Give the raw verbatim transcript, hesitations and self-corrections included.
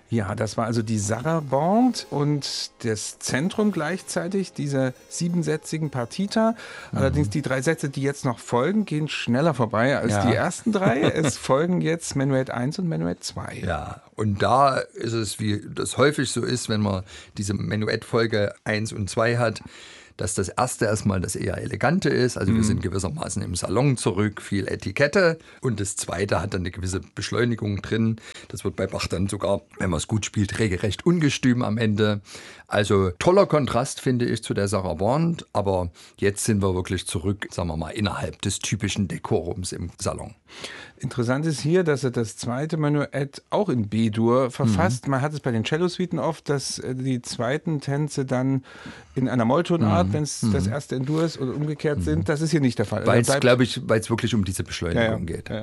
Ja, das war also die Sarabande und das Zentrum gleichzeitig dieser siebensätzigen Partita. Mhm. Allerdings die drei Sätze, die jetzt noch folgen, gehen schneller vorbei als ja. die ersten drei. Es folgen jetzt Menuett eins und Menuett zwei. Ja, und da ist es, wie das häufig so ist, wenn man diese Menuettfolge eins und zwei hat, dass das erste erstmal das eher Elegante ist. Also mhm. wir sind gewissermaßen im Salon zurück, viel Etikette. Und das zweite hat dann eine gewisse Beschleunigung drin. Das wird bei Bach dann sogar, wenn man es gut spielt, regelrecht ungestüm am Ende. Also toller Kontrast, finde ich, zu der Sarabande. Aber jetzt sind wir wirklich zurück, sagen wir mal, innerhalb des typischen Dekorums im Salon. Interessant ist hier, dass er das zweite Menuett auch in B-Dur verfasst. Mhm. Man hat es bei den Cellosuiten oft, dass die zweiten Tänze dann in einer Molltonart, mhm. wenn es mhm. das erste in Dur ist oder umgekehrt mhm. sind. Das ist hier nicht der Fall. Weil es, glaube ich, weil es wirklich um diese Beschleunigung ja, ja. geht. Ja.